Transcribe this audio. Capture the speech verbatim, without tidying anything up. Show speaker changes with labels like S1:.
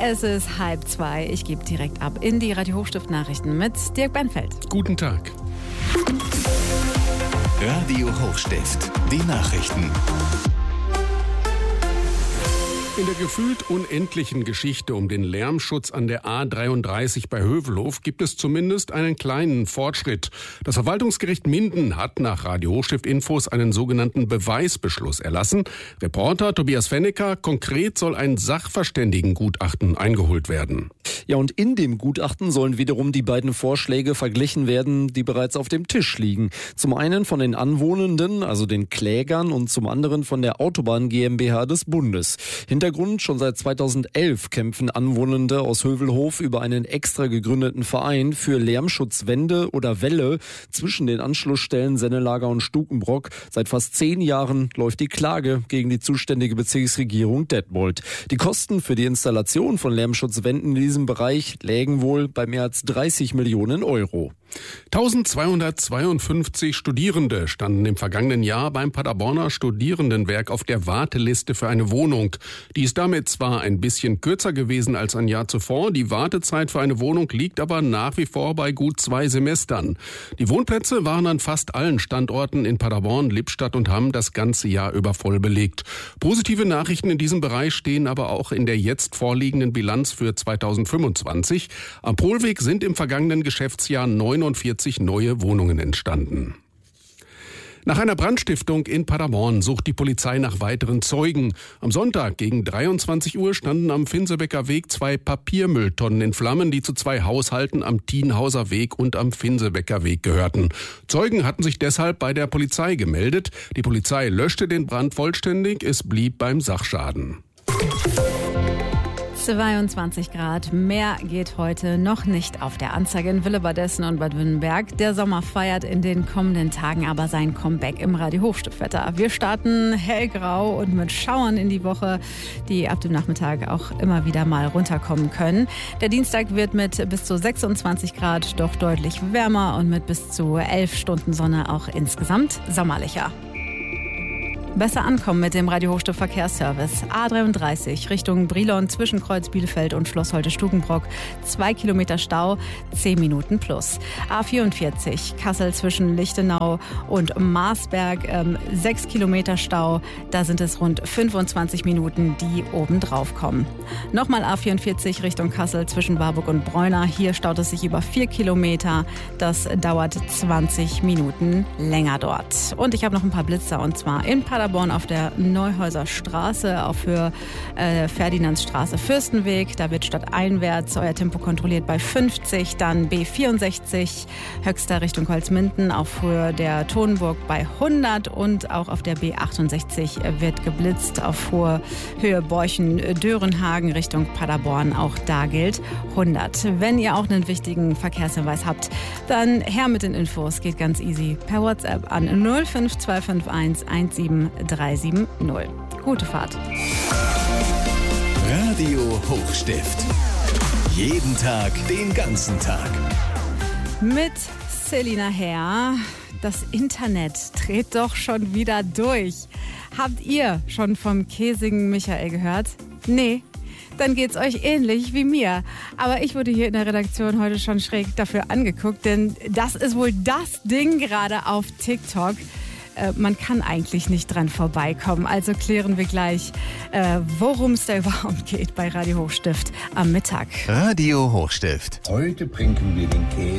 S1: Es ist halb zwei. Ich gebe direkt ab in die Radio Hochstift Nachrichten mit Dirk Benfeld.
S2: Guten Tag.
S3: Radio Hochstift, die Nachrichten.
S2: In der gefühlt unendlichen Geschichte um den Lärmschutz an der A dreiunddreißig bei Hövelhof gibt es zumindest einen kleinen Fortschritt. Das Verwaltungsgericht Minden hat nach Radio Hochstift Infos einen sogenannten Beweisbeschluss erlassen. Reporter Tobias Fennecker, konkret soll ein Sachverständigengutachten eingeholt werden.
S4: Ja, und in dem Gutachten sollen wiederum die beiden Vorschläge verglichen werden, die bereits auf dem Tisch liegen. Zum einen von den Anwohnenden, also den Klägern, und zum anderen von der Autobahn GmbH des Bundes. Hintergrund: schon seit zweitausendelf kämpfen Anwohnende aus Hövelhof über einen extra gegründeten Verein für Lärmschutzwände oder Wälle zwischen den Anschlussstellen Sennelager und Stukenbrock. Seit fast zehn Jahren läuft die Klage gegen die zuständige Bezirksregierung Detmold. Die Kosten für die Installation von Lärmschutzwänden in diesem Bereich lägen wohl bei mehr als dreißig Millionen Euro.
S2: eintausendzweihundertzweiundfünfzig Studierende standen im vergangenen Jahr beim Paderborner Studierendenwerk auf der Warteliste für eine Wohnung. Die ist damit zwar ein bisschen kürzer gewesen als ein Jahr zuvor, die Wartezeit für eine Wohnung liegt aber nach wie vor bei gut zwei Semestern. Die Wohnplätze waren an fast allen Standorten in Paderborn, Lippstadt und Hamm das ganze Jahr über voll belegt. Positive Nachrichten in diesem Bereich stehen aber auch in der jetzt vorliegenden Bilanz für zweitausendfünfundzwanzig. Am Polweg sind im vergangenen Geschäftsjahr neunundvierzig neue Wohnungen entstanden. Nach einer Brandstiftung in Paderborn sucht die Polizei nach weiteren Zeugen. Am Sonntag gegen dreiundzwanzig Uhr standen am Finsebecker Weg zwei Papiermülltonnen in Flammen, die zu zwei Haushalten am Tienhauser Weg und am Finsebecker Weg gehörten. Zeugen hatten sich deshalb bei der Polizei gemeldet. Die Polizei löschte den Brand vollständig, es blieb beim Sachschaden.
S1: zweiundzwanzig Grad. Mehr geht heute noch nicht auf der Anzeige in Willebadessen und Bad Württemberg. Der Sommer feiert in den kommenden Tagen aber sein Comeback im Radio Hochstiftwetter. Wir starten hellgrau und mit Schauern in die Woche, die ab dem Nachmittag auch immer wieder mal runterkommen können. Der Dienstag wird mit bis zu sechsundzwanzig Grad doch deutlich wärmer und mit bis zu elf Stunden Sonne auch insgesamt sommerlicher. Besser ankommen mit dem Radio Hochstift Verkehrsservice. A dreiunddreißig Richtung Brilon zwischen Kreuz Bielefeld und Schloss Holte-Stukenbrock. Zwei Kilometer Stau, zehn Minuten plus. A vierundvierzig Kassel zwischen Lichtenau und Marsberg. Ähm, sechs Kilometer Stau. Da sind es rund fünfundzwanzig Minuten, die oben drauf kommen. Nochmal A vierundvierzig Richtung Kassel zwischen Warburg und Bräuner. Hier staut es sich über vier Kilometer. Das dauert zwanzig Minuten länger dort. Und ich habe noch ein paar Blitzer, und zwar in Paderborn auf der Neuhäuser Straße, auf für äh, Ferdinandsstraße Fürstenweg. Da wird stadteinwärts euer Tempo kontrolliert bei fünfzig. Dann B vierundsechzig Höxter Richtung Holzminden auf Höhe der Tonburg bei hundert. Und auch auf der B achtundsechzig wird geblitzt auf hohe Höhe Borchen-Dörenhagen Richtung Paderborn. Auch da gilt hundert. Wenn ihr auch einen wichtigen Verkehrshinweis habt, dann her mit den Infos. Geht ganz easy per WhatsApp an null fünf zwei fünf eins eins sieben drei sieben null. Gute Fahrt.
S3: Radio Hochstift. Jeden Tag, den ganzen Tag.
S1: Mit Selina Herr. Das Internet dreht doch schon wieder durch. Habt ihr schon vom käsigen Michael gehört? Nee. Dann geht's euch ähnlich wie mir. Aber ich wurde hier in der Redaktion heute schon schräg dafür angeguckt, denn das ist wohl das Ding gerade auf TikTok. Äh, man kann eigentlich nicht dran vorbeikommen. Also klären wir gleich, äh, worum es da überhaupt geht bei Radio Hochstift am Mittag.
S3: Radio Hochstift.
S5: Heute bringen wir den Käse